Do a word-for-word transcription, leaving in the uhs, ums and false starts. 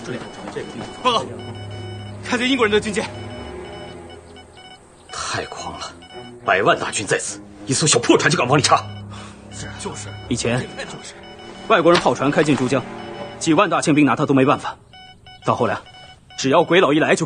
这里，这个地方。报告，看见英国人的军舰。 太狂了，百万大军在此，一艘小破船就敢往里插？ 是，就是。 以前就是， 外国人炮船开进珠江，几万大清兵拿他都没办法。到后来，只要鬼佬一来就。